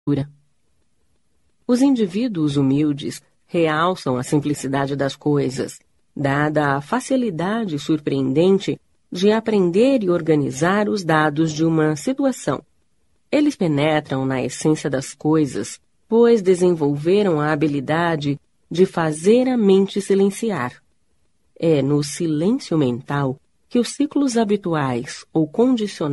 Os indivíduos humildes realçam a simplicidade das coisas, dada a facilidade surpreendente de aprender e organizar os dados de uma situação. Eles penetram na essência das coisas, pois desenvolveram a habilidade de fazer a mente silenciar. É no silêncio mental que os ciclos habituais ou condicionais